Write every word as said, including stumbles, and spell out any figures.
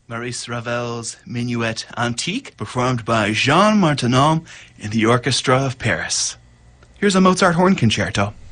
Maurice Ravel's Minuet Antique, performed by Jean Martineau in the Orchestra of Paris. Here's a Mozart horn concerto.